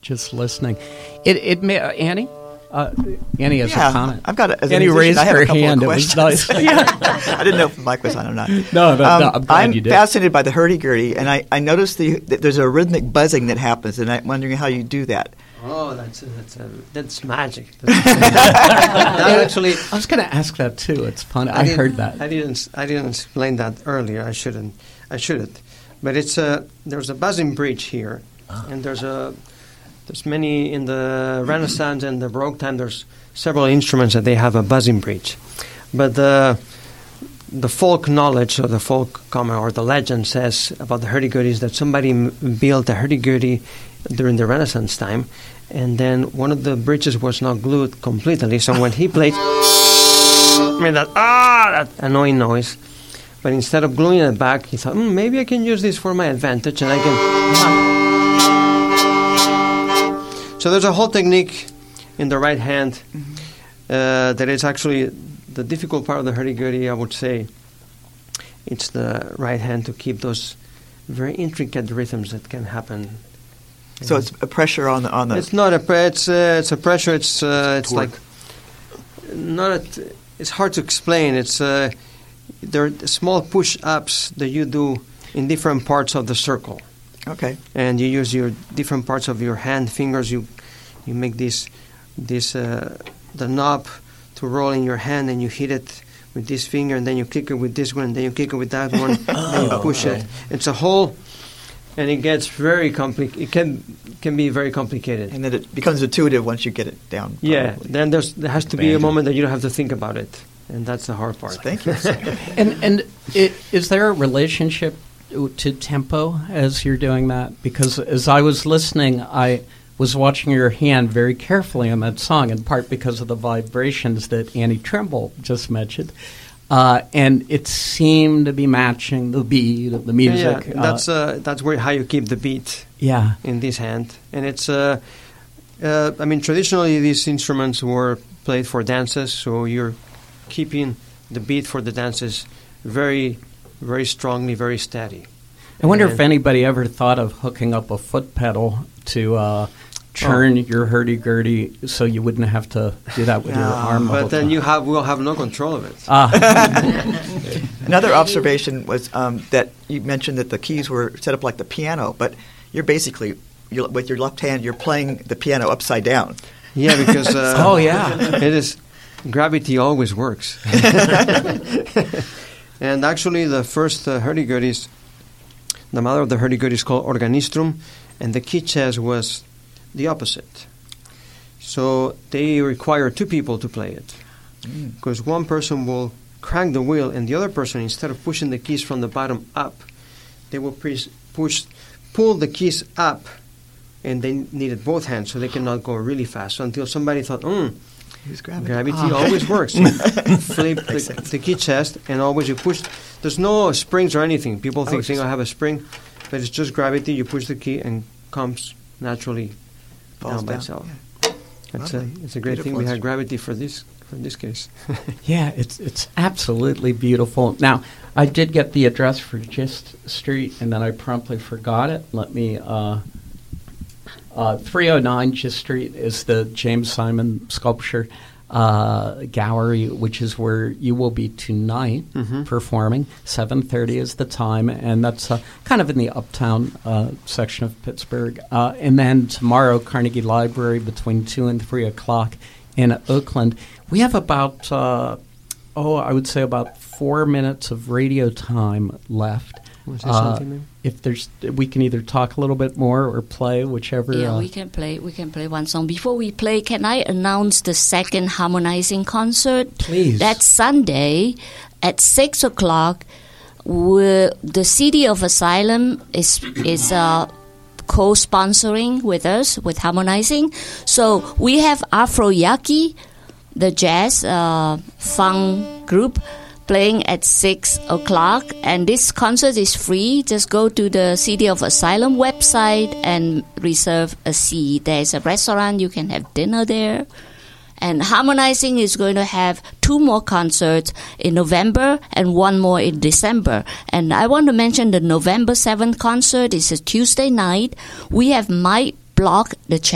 just listening. It may, Annie? Annie has a comment. I've got Annie raised her hand. It was nice. I didn't know if the mic was on or not. No, I'm glad you did. I'm fascinated by the hurdy-gurdy, and I noticed that there's a rhythmic buzzing that happens, and I'm wondering how you do that. Oh, that's magic. Actually, I was going to ask that too. It's fun. I heard that. I didn't explain that earlier. I shouldn't. But it's there's a buzzing bridge here, and there's many in the Renaissance and the Baroque time. There's several instruments that they have a buzzing bridge, but the folk knowledge or the folk comment or the legend says about the hurdy-gurdy is that somebody built a hurdy-gurdy during the Renaissance time, and then one of the bridges was not glued completely. So when he played, made that annoying noise. But instead of gluing it back, he thought, maybe I can use this for my advantage, and I can. So there's a whole technique in the right hand that is actually the difficult part of the hurdy-gurdy. I would say it's the right hand to keep those very intricate rhythms that can happen. So it's a pressure on the. It's not a it's a pressure. It's like not. It's hard to explain. It's there are small push-ups that you do in different parts of the circle. Okay. And you use your different parts of your hand, fingers. You make the knob to roll in your hand, and you hit it with this finger, and then you kick it with this one, and then you kick it with that one, and then you push it. It's a whole. And it gets very complicated. It can be very complicated. And then it becomes intuitive once you get it down. Probably. Yeah. Then there has to be a moment that you don't have to think about it, and that's the hard part. Thank you. And is there a relationship to tempo as you're doing that? Because as I was listening, I was watching your hand very carefully on that song, in part because of the vibrations that Annie Trimble just mentioned. And it seemed to be matching the beat of the music. Yeah, that's how you keep the beat. Yeah. In this hand, and it's traditionally these instruments were played for dances, so you're keeping the beat for the dances very, very strongly, very steady. I wonder if anybody ever thought of hooking up a foot pedal to turn your hurdy-gurdy so you wouldn't have to do that with your arm. But then we'll have no control of it. Another observation was that you mentioned that the keys were set up like the piano, but you're basically, with your left hand, you're playing the piano upside down. Yeah, because... it is... Gravity always works. And actually the first hurdy-gurdies, the mother of the hurdy-gurdy is called organistrum, and the key chess was the opposite. So they require two people to play it, because one person will crank the wheel, and the other person, instead of pushing the keys from the bottom up, they will pull the keys up, and they needed both hands, so they cannot go really fast. So until somebody thought, gravity always works. You flip the key chest, and always you push. There's no springs or anything. People think I have a spring, but it's just gravity. You push the key and comes naturally down by itself. Yeah. It's a great thing we had gravity for this case. Yeah, it's absolutely beautiful. Now, I did get the address for Gist Street, and then I promptly forgot it. Let me 309 Gist Street is the James Simon Sculpture Gallery, which is where you will be tonight performing. 7:30 is the time, and that's kind of in the uptown section of Pittsburgh. And then tomorrow, Carnegie Library between 2 and 3 o'clock in Oakland. We have about, I would say about 4 minutes of radio time left. If we can either talk a little bit more or play, whichever. Yeah, we can play one song. Before we play, can I announce the second harmonizing concert? Please. That's Sunday at 6 o'clock. The City of Asylum is co-sponsoring with us with harmonizing. So we have Afro Yaki, the jazz funk group, playing at 6 o'clock, and this concert is free. Just go to the City of Asylum website and reserve a seat. There's a restaurant, you can have dinner there. And Harmonizing is going to have 2 more concerts in November and 1 more in December. And I want to mention the November 7th concert is a Tuesday night. We have Mike Block, the